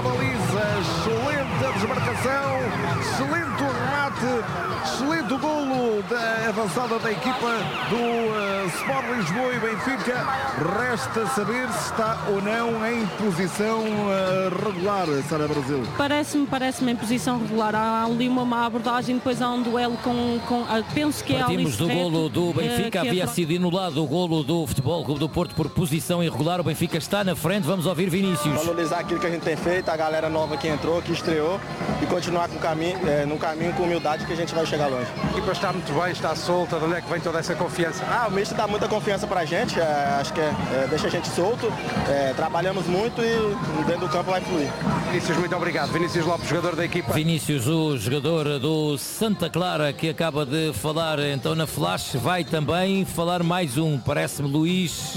à baliza, excelente a desmarcação, excelente o remate, excelente o golo da avançada da equipa do Sport Lisboa e Benfica. Resta saber se está ou não em posição regular, Sara Brasil. Parece-me em posição regular. Há ali uma má abordagem, depois há um duelo com penso que é ali. Partimos do golo do Benfica, havia sido anulado o golo do Futebol Clube do Porto por posição irregular. O Benfica está na frente, vamos ouvir Vinícius. Valorizar aquilo que a gente tem feito, a galera nova que entrou, que estreou, e continuar com no caminho com humildade, que a gente vai chegar longe. A equipa está muito bem, está solta. De onde é que vem toda essa confiança? O Mister dá muita confiança pra gente, acho que deixa a gente solto, trabalhamos muito e dentro do campo vai fluir. Vinícius, muito obrigado. Vinícius Lopes, jogador da equipa. Vinícius, o jogador do Santa Clara, que acaba de falar então na Flash, vai também falar mais um, parece-me Luís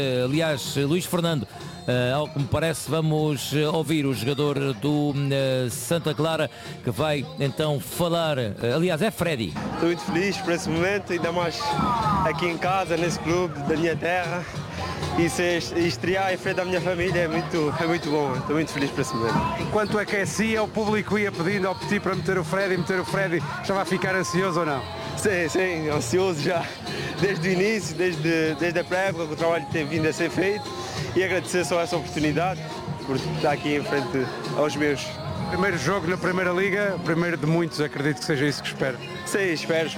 Fernando. Ao que me parece, vamos ouvir o jogador do Santa Clara, que vai então falar. Aliás, é Freddy. Estou muito feliz por esse momento, ainda mais aqui em casa, nesse clube da minha terra, e estrear em frente da minha família é muito bom. Estou muito feliz por esse momento. Enquanto aquecia, o público ia pedindo ao Petit para meter o Freddy, estava a ficar ansioso ou não? Sim, ansioso já desde o início, desde a pré-época, que o trabalho tem vindo a ser feito, e agradecer só essa oportunidade por estar aqui em frente aos meus. Primeiro jogo na Primeira Liga, primeiro de muitos, acredito que seja isso que espero. Sim,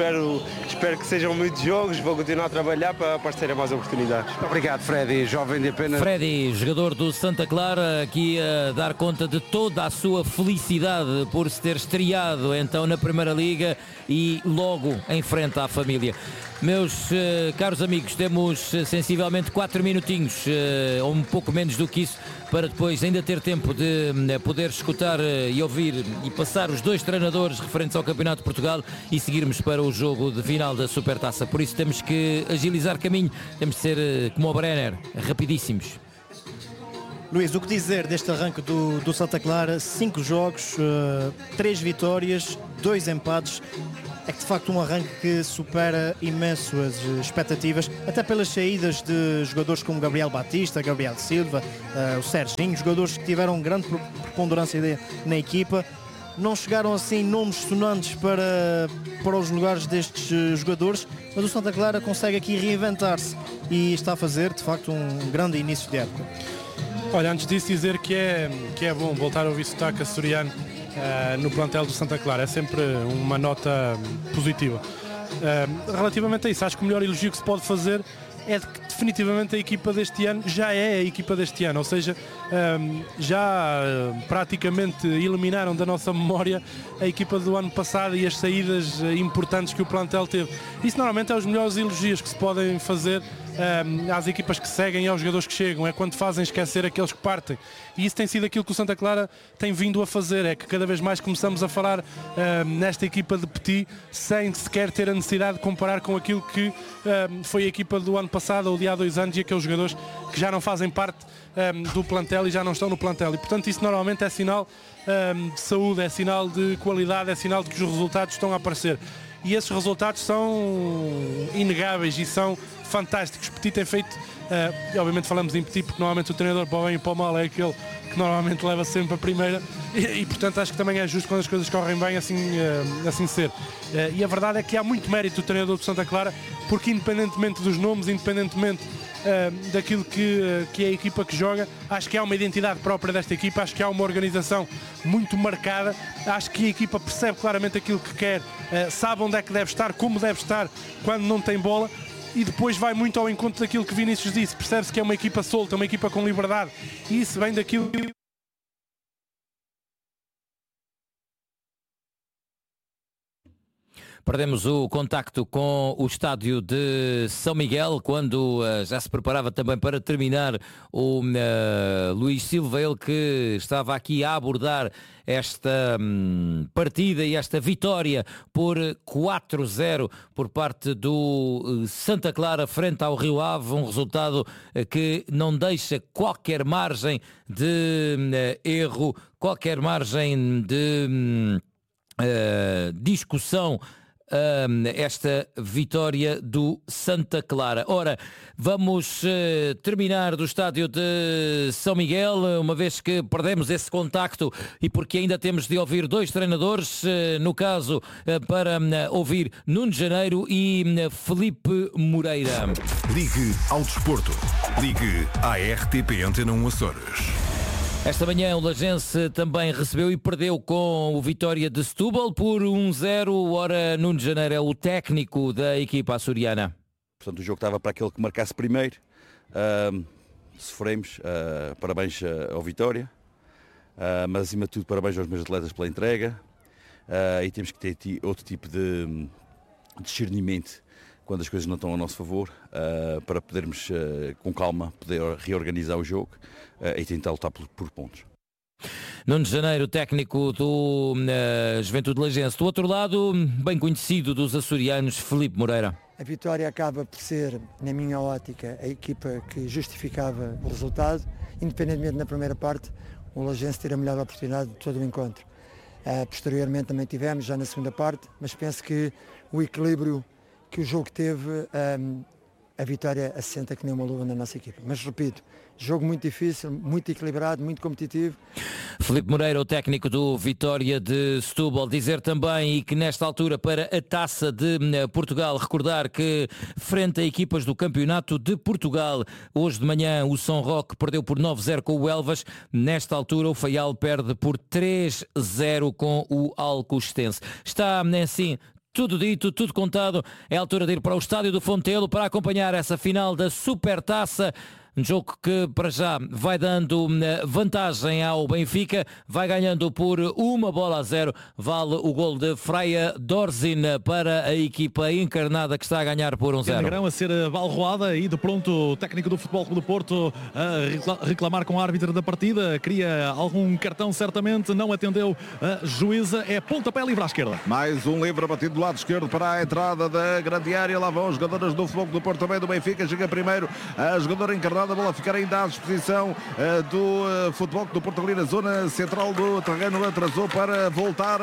espero que sejam muitos jogos, vou continuar a trabalhar para aparecerem mais oportunidades. Obrigado, Freddy, jovem de apenas... Freddy, jogador do Santa Clara, aqui a dar conta de toda a sua felicidade por se ter estreado então na Primeira Liga e logo em frente à família. Meus caros amigos, temos sensivelmente 4 minutinhos, ou um pouco menos do que isso, para depois ainda ter tempo de poder escutar e ouvir e passar os dois treinadores referentes ao Campeonato de Portugal e seguirmos para o jogo de final da Supertaça. Por isso temos que agilizar caminho, temos de ser como o Brenner, rapidíssimos. Luís, o que dizer deste arranque do Santa Clara? 5 jogos, 3 vitórias, 2 empates. É que de facto um arranque que supera imenso as expectativas, até pelas saídas de jogadores como Gabriel Batista, Gabriel Silva, o Serginho, jogadores que tiveram grande preponderância na equipa. Não chegaram assim nomes sonantes para os lugares destes jogadores, mas o Santa Clara consegue aqui reinventar-se e está a fazer de facto um grande início de época. Olha, antes disso dizer que é bom voltar a ouvir sotaque açoriano no plantel do Santa Clara, é sempre uma nota positiva. Relativamente a isso, acho que o melhor elogio que se pode fazer é de que definitivamente a equipa deste ano já é a equipa deste ano, ou seja, já praticamente eliminaram da nossa memória a equipa do ano passado e as saídas importantes que o plantel teve. Isso normalmente é os melhores elogios que se podem fazer às equipas que seguem e aos jogadores que chegam, é quando fazem esquecer aqueles que partem, e isso tem sido aquilo que o Santa Clara tem vindo a fazer, é que cada vez mais começamos a falar nesta equipa de Petit sem sequer ter a necessidade de comparar com aquilo que foi a equipa do ano passado ou de há 2 anos e aqueles jogadores que já não fazem parte do plantel e já não estão no plantel, e portanto isso normalmente é sinal de saúde, é sinal de qualidade, é sinal de que os resultados estão a aparecer, e esses resultados são inegáveis e são fantásticos. Petit tem feito, e obviamente falamos em Petit porque normalmente o treinador para o bem e para o mal é aquele que normalmente leva sempre a primeira, e portanto acho que também é justo quando as coisas correm bem assim ser. E a verdade é que há muito mérito do treinador de Santa Clara, porque independentemente dos nomes, independentemente daquilo que é a equipa que joga, acho que há uma identidade própria desta equipa, acho que há uma organização muito marcada, acho que a equipa percebe claramente aquilo que quer, sabe onde é que deve estar, como deve estar quando não tem bola, e depois vai muito ao encontro daquilo que Vinícius disse, percebe-se que é uma equipa solta, uma equipa com liberdade, e isso vem daquilo que... Perdemos o contacto com o estádio de São Miguel quando já se preparava também para terminar o Luís Silva, ele que estava aqui a abordar esta partida e esta vitória por 4-0 por parte do Santa Clara frente ao Rio Ave, um resultado que não deixa qualquer margem de erro, qualquer margem de discussão esta vitória do Santa Clara. Ora, vamos terminar do estádio de São Miguel, uma vez que perdemos esse contacto e porque ainda temos de ouvir 2 treinadores, no caso para ouvir Nuno Janeiro e Felipe Moreira. Ligue ao desporto. Ligue à RTP Antena 1 Açores. Esta manhã o Lagense também recebeu e perdeu com o Vitória de Setúbal por 1-0. Ora, Nuno Janeiro é o técnico da equipa açoriana. Portanto, o jogo estava para aquele que marcasse primeiro. Sofremos. Parabéns ao Vitória. Mas, acima de tudo, parabéns aos meus atletas pela entrega. E temos que ter outro tipo de discernimento quando as coisas não estão a nosso favor, para podermos, com calma, poder reorganizar o jogo e tentar lutar por pontos. Nuno Janeiro, técnico do Juventude Lagense. Do outro lado, bem conhecido dos açorianos, Felipe Moreira. A Vitória acaba por ser, na minha ótica, a equipa que justificava o resultado, independentemente na primeira parte, o Lagense ter a melhor oportunidade de todo o encontro. Posteriormente também tivemos, já na segunda parte, mas penso que o equilíbrio que o jogo teve, a Vitória assenta que nem uma luva na nossa equipa. Mas repito, jogo muito difícil, muito equilibrado, muito competitivo. Felipe Moreira, o técnico do Vitória de Setúbal. Dizer também e que nesta altura para a Taça de Portugal, recordar que frente a equipas do Campeonato de Portugal, hoje de manhã o São Roque perdeu por 9-0 com o Elvas. Nesta altura o Faial perde por 3-0 com o Alcostense. Está assim tudo dito, tudo contado. É a altura de ir para o estádio do Fontelo para acompanhar essa final da Supertaça. Um jogo que para já vai dando vantagem ao Benfica, vai ganhando por 1-0, vale o gol de Freia Dorzin para a equipa encarnada que está a ganhar por 1-0. Negrão a ser balroada e de pronto o técnico do Futebol Clube do Porto a reclamar com o árbitro da partida, queria algum cartão certamente, não atendeu a juíza, é pontapé livre à esquerda. Mais um livre batido do lado esquerdo para a entrada da grande área, lá vão os jogadores do Futebol Clube do Porto, também do Benfica, chega primeiro a jogadora encarnada, a bola ficar ainda à disposição do Futebol Clube do Porto ali na zona central do terreno, atrasou para voltar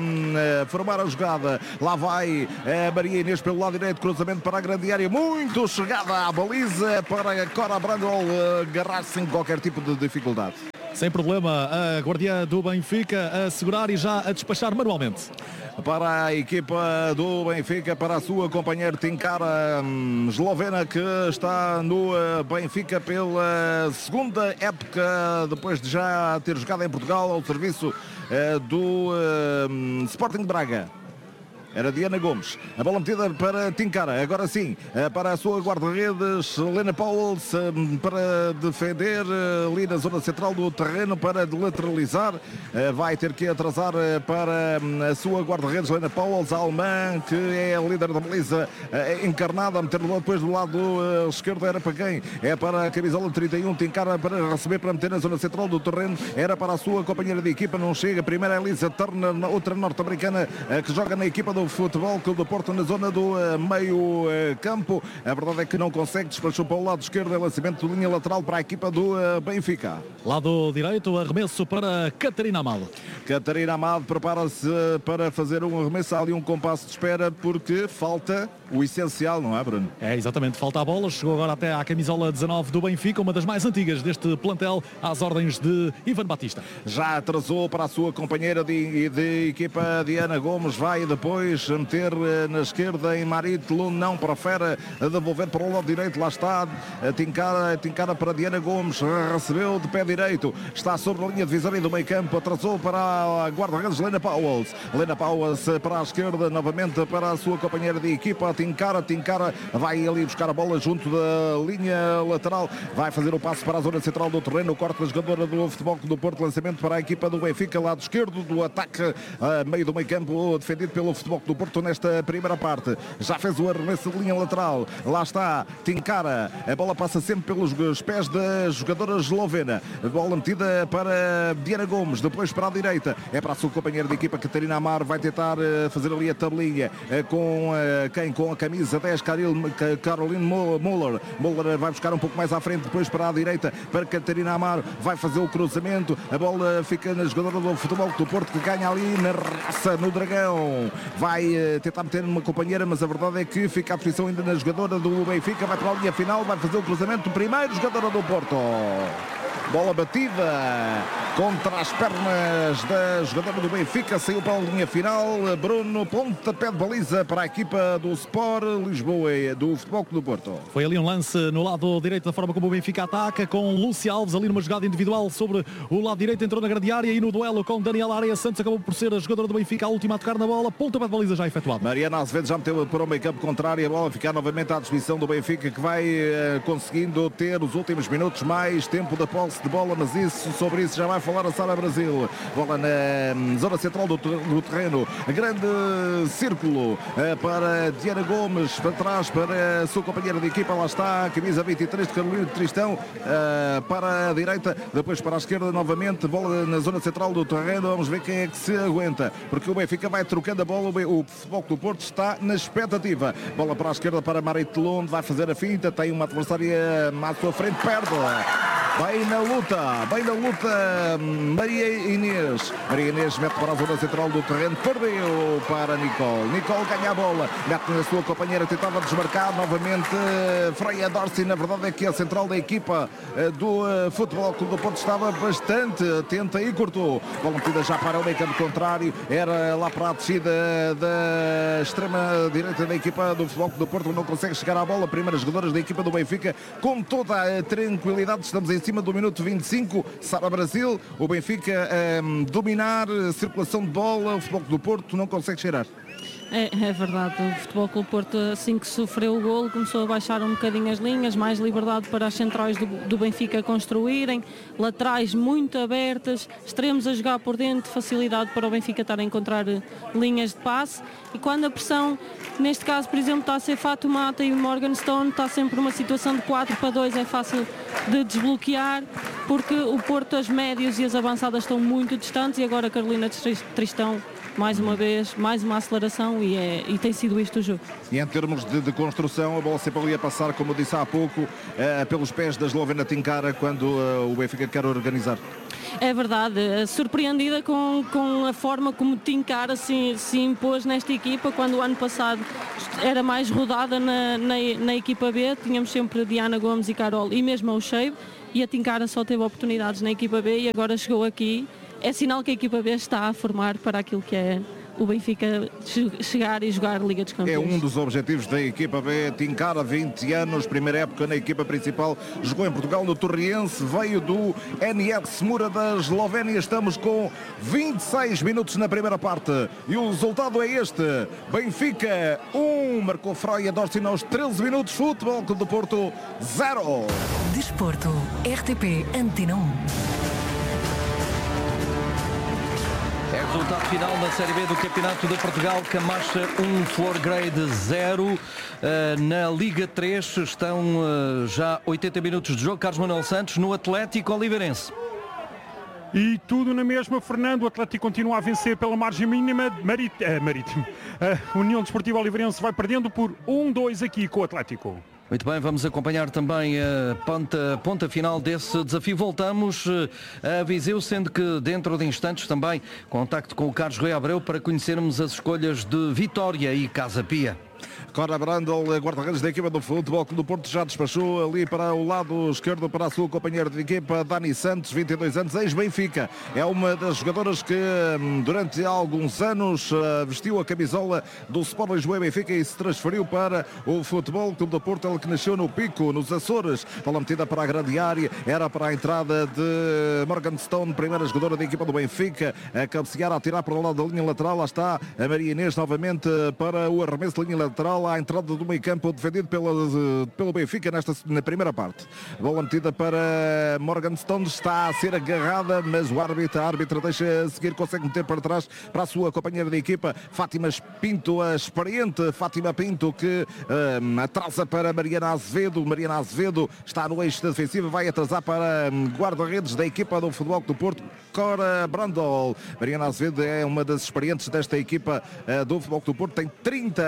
a formar a jogada. Lá vai Maria Inês pelo lado direito, cruzamento para a grande área, muito chegada à baliza para Cora Brandol agarrar-se sem qualquer tipo de dificuldade. Sem problema, a guardiã do Benfica a segurar e já a despachar manualmente. Para a equipa do Benfica, para a sua companheira Tinkara, eslovena, que está no Benfica pela segunda época, depois de já ter jogado em Portugal ao serviço do Sporting de Braga. Era Diana Gomes, a bola metida para Tinkara, agora sim, para a sua guarda-redes, Helena Pauwels, para defender ali na zona central do terreno, para lateralizar, vai ter que atrasar para a sua guarda-redes, Helena Pauwels, a alemã, que é a líder da baliza encarnada, a meter depois do lado esquerdo, era para quem? É para a camisola 31, Tinkara para receber, para meter na zona central do terreno, era para a sua companheira de equipa, não chega, primeira é Elisa Turner, outra norte-americana que joga na equipa do Futebol Clube do Porto na zona do meio campo. A verdade é que não consegue, despachou para o lado esquerdo, é lançamento de linha lateral para a equipa do Benfica. Lado direito, arremesso para Catarina Amado. Catarina Amado prepara-se para fazer um arremesso, há ali um compasso de espera porque falta o essencial, não é, Bruno? É, exatamente, falta a bola, chegou agora até à camisola 19 do Benfica, uma das mais antigas deste plantel, às ordens de Ivan Batista. Já atrasou para a sua companheira de equipa, Diana Gomes, vai depois meter na esquerda em Marit Lund, não prefere devolver para o lado direito, lá está Tinkara para Diana Gomes, recebeu de pé direito, está sobre a linha divisória do meio campo, atrasou para a guarda-redes Helena Pauwels para a esquerda, novamente para a sua companheira de equipa, Tinkara vai ali buscar a bola junto da linha lateral, vai fazer o passo para a zona central do terreno, o corte da jogadora do Futebol Clube do Porto, lançamento para a equipa do Benfica, lado esquerdo do ataque, meio do meio campo, defendido pelo Futebol Clube do Porto nesta primeira parte, já fez o arremesso de linha lateral, lá está Tinkara, a bola passa sempre pelos pés da jogadora eslovena, a bola metida para Diana Gomes, depois para a direita, é para a sua companheira de equipa Catarina Amar, vai tentar fazer ali a tabelinha com quem? Com com a camisa 10, Caroline Moller. Moller vai buscar um pouco mais à frente, depois para a direita, para Catarina Amaro, vai fazer o cruzamento, a bola fica na jogadora do Futebol do Porto, que ganha ali na raça, no Dragão. Vai tentar meter uma companheira, mas a verdade é que fica a posição ainda na jogadora do Benfica, vai para a linha final, vai fazer o cruzamento, primeiro jogadora do Porto. Bola batida contra as pernas da jogadora do Benfica, saiu para a linha final. Bruno, pontapé de baliza para a equipa do Sport Lisboa, do Futebol Clube do Porto. Foi ali um lance no lado direito da forma como o Benfica ataca, com Lúcia Alves ali numa jogada individual sobre o lado direito, entrou na grande área e no duelo com Daniela Arias Santos acabou por ser a jogadora do Benfica a última a tocar na bola. Pontapé de baliza já efetuado. Mariana Azevedo já meteu para o meio campo contrário, a bola ficar novamente à disposição do Benfica, que vai conseguindo ter os últimos minutos mais tempo da posse de bola, mas sobre isso já vai falar a Sara Brasil. Bola na zona central do terreno, grande círculo para Diana Gomes, para trás para a sua companheira de equipa, lá está a camisa 23 de Carolina Tristão, para a direita, depois para a esquerda novamente, bola na zona central do terreno. Vamos ver quem é que se aguenta, porque o Benfica vai trocando a bola, o Futebol do Porto está na expectativa. Bola para a esquerda para Marite Londe, vai fazer a finta, tem uma adversária à sua frente, perde. Bem na luta, Maria Inês mete para a zona central do terreno, perdeu para Nicole ganha a bola, mete na sua companheira, tentava desmarcar novamente Freya Dorsi. Na verdade é que a central da equipa do Futebol Clube do Porto estava bastante atenta e cortou. Bola metida já para o meio campo contrário, era lá para a descida da extrema direita da equipa do Futebol Clube do Porto, não consegue chegar à bola. Primeiras jogadoras da equipa do Benfica com toda a tranquilidade, estamos em cima do minuto 25, Sara Brasil, o Benfica dominar, circulação de bola, o Futebol do Porto não consegue cheirar. É verdade, o Futebol Clube Porto, assim que sofreu o golo, começou a baixar um bocadinho as linhas, mais liberdade para as centrais do Benfica construírem, laterais muito abertas, extremos a jogar por dentro, facilidade para o Benfica estar a encontrar linhas de passe, e quando a pressão, neste caso, por exemplo, está a ser Fatoumata e o Morgenstern, está sempre uma situação de 4-2, é fácil de desbloquear, porque o Porto, as médios e as avançadas estão muito distantes, e agora a Carolina Tristão, mais uma vez, mais uma aceleração e tem sido isto o jogo. E em termos de construção, a bola sempre ali a passar, como eu disse há pouco, pelos pés da eslovena Tinkara, quando o Benfica quer organizar. É verdade, surpreendida com a forma como Tinkara se impôs nesta equipa, quando o ano passado era mais rodada na equipa B, tínhamos sempre Diana Gomes e Carol e mesmo o Sheib, e a Tinkara só teve oportunidades na equipa B e agora chegou aqui. É sinal que a equipa B está a formar para aquilo que é o Benfica chegar e jogar Liga dos Campeões. É um dos objetivos da equipa B. Tinkara, 20 anos, primeira época na equipa principal, jogou em Portugal no Torriense, veio do NS Mura da Eslovénia. Estamos com 26 minutos na primeira parte e o resultado é este: Benfica 1, marcou Freya Dorsi aos 13 minutos, Futebol Clube do Porto 0. Desporto, RTP Antena 1. É o resultado final da Série B do Campeonato de Portugal. Camacha 1, Flor Grade 0. Na Liga 3 estão já 80 minutos de jogo. Carlos Manuel Santos no Atlético Oliveirense. E tudo na mesma, Fernando. O Atlético continua a vencer pela margem mínima. Marítimo. A União Desportiva Oliveirense vai perdendo por 1-2 aqui com o Atlético. Muito bem, vamos acompanhar também a ponta final desse desafio. Voltamos a Viseu, sendo que dentro de instantes também contacto com o Carlos Rui Abreu para conhecermos as escolhas de Vitória e Casa Pia. Cora Brandel, guarda-redes da equipa do Futebol Clube do Porto, já despachou ali para o lado esquerdo para a sua companheira de equipa, Dani Santos, 22 anos, ex-Benfica. É uma das jogadoras que durante alguns anos vestiu a camisola do Sport Lisboa e Benfica e se transferiu para o Futebol Clube do Porto. Ela que nasceu no Pico, nos Açores. Bola metida para a grande área, era para a entrada de Morgenstern, primeira jogadora da equipa do Benfica, a cabecear, a tirar para o lado da linha lateral. Lá está a Maria Inês novamente para o arremesso de linha lateral, à entrada do meio campo, defendido pelo Benfica na primeira parte. Bola metida para Morgenstern, está a ser agarrada, mas a árbitra deixa seguir, consegue meter para trás para a sua companheira de equipa, Fátima Pinto, a experiente Fátima Pinto, que atrasa para Mariana Azevedo. Mariana Azevedo está no eixo da defensiva, vai atrasar para guarda-redes da equipa do Futebol do Porto, Cora Brandel. Mariana Azevedo é uma das experientes desta equipa do Futebol do Porto, tem 30 anos,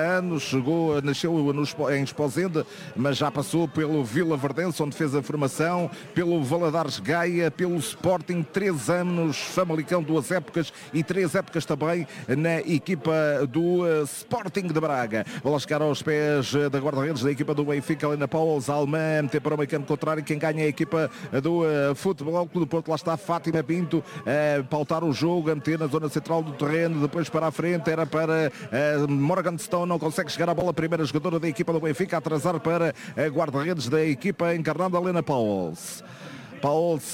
nasceu em Esposende, mas já passou pelo Vila Verdense, onde fez a formação, pelo Valadares Gaia, pelo Sporting, 3 anos, Famalicão 2 épocas e 3 épocas também na equipa do Sporting de Braga. Bola a chegar aos pés da guarda-redes da equipa do Benfica, Helena Paulos, a alemã, meter para o meio campo contrário, quem ganha é a equipa do Futebol Clube do Porto. Lá está Fátima Pinto a pautar o jogo, a meter na zona central do terreno, depois para a frente, era para Morgenstern, não consegue chegar à bola, primeira jogadora da equipa do Benfica, a atrasar para a guarda-redes da equipa encarnada Helena Pauls. Pauls,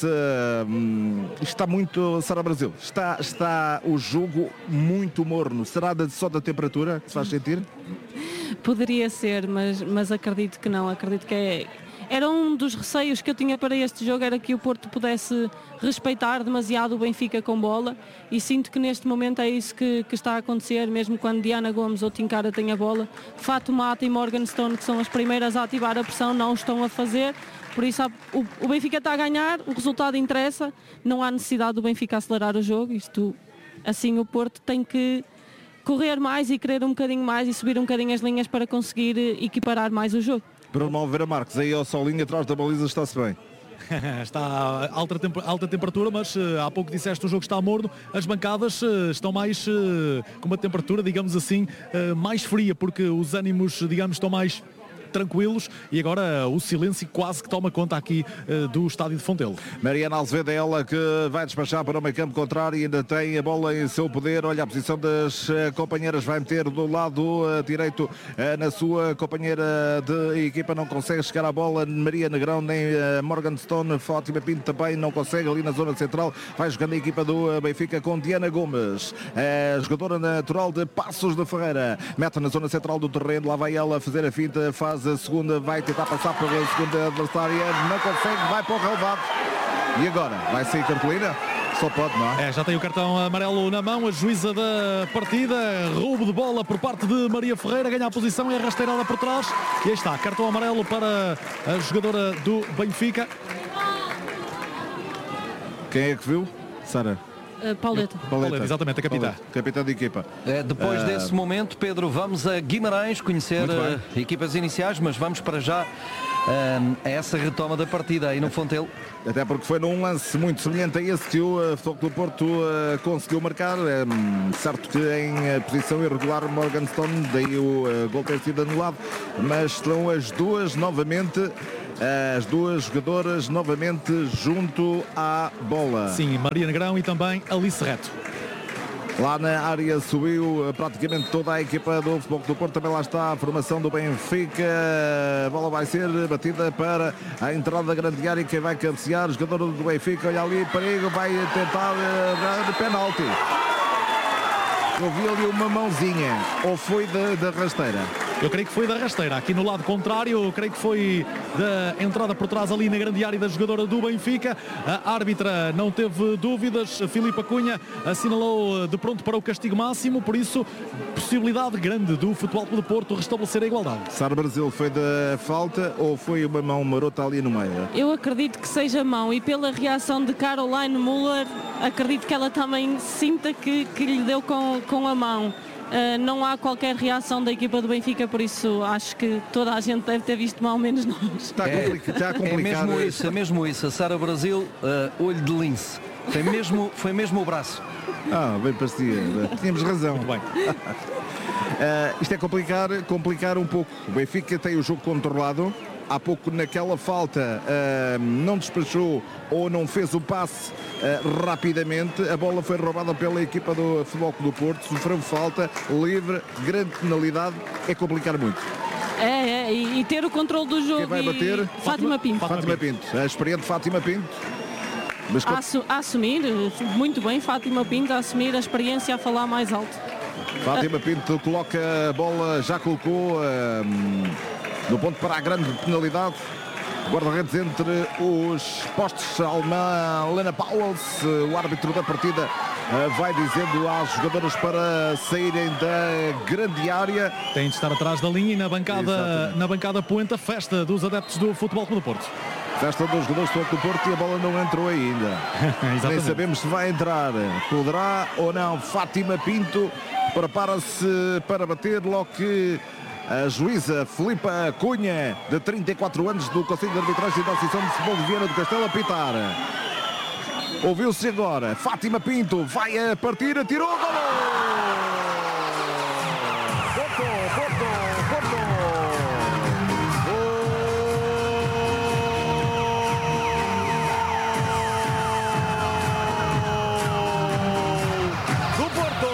está muito, Sara Brasil, está o jogo muito morno. Será só da temperatura que se faz sentir? Poderia ser, mas acredito que não. Acredito que era um dos receios que eu tinha para este jogo, era que o Porto pudesse respeitar demasiado o Benfica com bola, e sinto que neste momento é isso que está a acontecer, mesmo quando Diana Gomes ou Tinkara têm a bola. Fato Mata e Morgenstern, que são as primeiras a ativar a pressão, não estão a fazer. Por isso o Benfica está a ganhar, o resultado interessa, não há necessidade do Benfica acelerar o jogo. Assim o Porto tem que correr mais e querer um bocadinho mais e subir um bocadinho as linhas para conseguir equiparar mais o jogo. Bruno Oliveira Marques, aí ao solinho atrás da baliza, está-se bem. Está alta temperatura, mas há pouco disseste o jogo está morno. As bancadas estão mais com uma temperatura, digamos assim, mais fria, porque os ânimos, digamos, estão mais tranquilos, e agora o silêncio quase que toma conta aqui do estádio de Fontelo. Mariana Azevedo é ela que vai despachar para o meio campo contrário e ainda tem a bola em seu poder. Olha a posição das companheiras, vai meter do lado direito na sua companheira de equipa, não consegue chegar à bola Maria Negrão, nem Morgenstern. Fátima Pinto também não consegue ali na zona central, vai jogando a equipa do Benfica com Diana Gomes, jogadora natural de Passos de Ferreira, mete na zona central do terreno, lá vai ela fazer a finta, faz a segunda, vai tentar passar pela segunda adversária, não consegue, vai para o relevado. E agora? Vai sair cartolina? Só pode, não é? Já tem o cartão amarelo na mão, a juíza da partida, roubo de bola por parte de Maria Ferreira, ganha a posição e é rasteirada por trás. E aí está, cartão amarelo para a jogadora do Benfica. Quem é que viu? Sara? Pauleta, exatamente, a capitã. Capitã de equipa. Depois desse momento, Pedro, vamos a Guimarães conhecer equipas iniciais, mas vamos para já a essa retoma da partida aí no Fontelo. Até porque foi num lance muito semelhante a esse que o Futebol Clube do Porto conseguiu marcar. Certo que em posição irregular Morgenstern, daí o gol ter sido anulado, mas estão as duas novamente. As duas jogadoras novamente junto à bola. Sim, Maria Negrão e também Alice Reto. Lá na área subiu praticamente toda a equipa do Futebol Clube do Porto. Também lá está a formação do Benfica. A bola vai ser batida para a entrada da grande área. Quem vai cabecear? O jogador do Benfica. Olha ali, perigo, vai tentar de penalti. Eu vi ali uma mãozinha. Ou foi da rasteira? Eu creio que foi da rasteira. Aqui no lado contrário, eu creio que foi da entrada por trás ali na grande área da jogadora do Benfica. A árbitra não teve dúvidas. A Filipa Cunha assinalou de pronto para o castigo máximo. Por isso, possibilidade grande do Futebol Clube do Porto restabelecer a igualdade. Sara Brasil, foi da falta ou foi uma mão marota ali no meio? Eu acredito que seja mão, e pela reação de Caroline Müller, acredito que ela também sinta que lhe deu com a mão. Não há qualquer reação da equipa do Benfica, por isso acho que toda a gente deve ter visto mal, menos nós. Está complicado. É mesmo isso. A Sara Brasil, olho de lince. Foi mesmo o braço. Bem parecia. Tínhamos razão. Muito bem. Isto é complicar um pouco. O Benfica tem o jogo controlado. Há pouco naquela falta não despachou ou não fez o passe rapidamente. A bola foi roubada pela equipa do Futebol Clube do Porto. Sofreu falta, livre, grande penalidade. É complicar muito. E ter o controle do jogo. Quem vai bater? Fátima Pinto. Fátima Pinto. A experiente Fátima Pinto. Mas a assumir, muito bem, Fátima Pinto a assumir a experiência, a falar mais alto. Fátima Pinto coloca a bola, já colocou no ponto para a grande penalidade. Guarda-redes entre os postes, a alemã Helena Pauls. O árbitro da partida vai dizendo às jogadoras para saírem da grande área. Tem de estar atrás da linha e na bancada Poenta, festa dos adeptos do Futebol Clube do Porto. Festa dos jogadores do Futebol Clube do Porto e a bola não entrou ainda. Nem sabemos se vai entrar. Poderá ou não. Fátima Pinto prepara-se para bater logo que a juíza Filipa Cunha, de 34 anos, do Conselho de Arbitragem da Associação de Futebol de Viana do Castelo, a pitar. Ouviu-se agora, Fátima Pinto vai a partir, atirou, gol! Porto! Do Porto!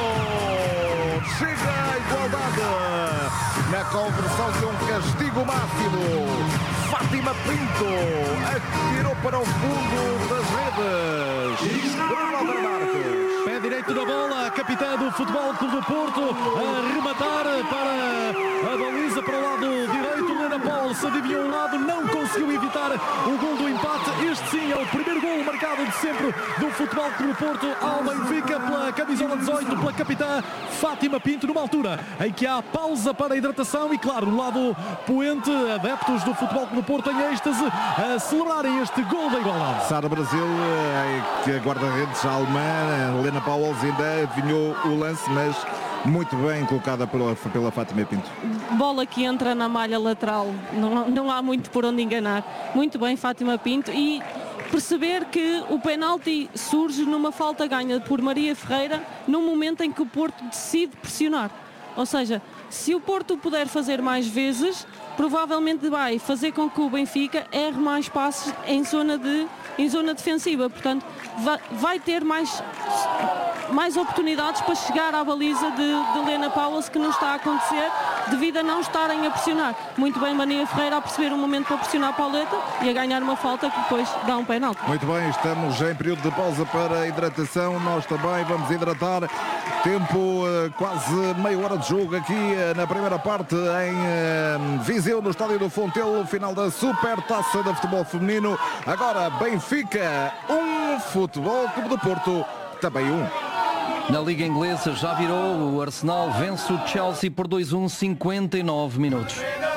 Chega a igualdade na conversão de um castigo máximo. Fátima Pinto atirou para o fundo das redes. Bruno Marques. Pé direito da bola, a capitã do Futebol Clube do Porto a rematar para a baliza para o lado direito. Lena Paul se adivinhou um lado, não conseguiu evitar o gol do empate. Este sim é o primeiro gol marcado de sempre do Futebol Clube do Porto ao Benfica pela camisola 18, pela capitã Fátima Pinto, numa altura em que há pausa para a hidratação e, claro, no lado poente, adeptos do Futebol Clube do Porto em êxtase a celebrarem este gol da igualdade. Sara Brasil, que a guarda-redes alemã, Helena Pauwels, ainda adivinhou o lance, mas muito bem colocada pela Fátima Pinto. Bola que entra na malha lateral, não há muito por onde enganar. Muito bem, Fátima Pinto, e perceber que o penalti surge numa falta ganha por Maria Ferreira no momento em que o Porto decide pressionar. Ou seja, se o Porto puder fazer mais vezes, provavelmente vai fazer com que o Benfica erre mais passes em zona defensiva. Portanto, vai ter mais oportunidades para chegar à baliza de Lena Pauwels, que não está a acontecer devido a não estarem a pressionar. Muito bem, Maria Ferreira a perceber um momento para pressionar a Pauleta e a ganhar uma falta que depois dá um penalti. Muito bem, estamos em período de pausa para a hidratação. Nós também vamos hidratar. Tempo quase meia hora de jogo aqui na primeira parte em Viseu, no estádio do Fontelo, final da Supertaça de Futebol Feminino. Agora Benfica 1, Futebol Clube do Porto também 1. Na Liga Inglesa já virou, o Arsenal vence o Chelsea por 2-1, 59 minutos.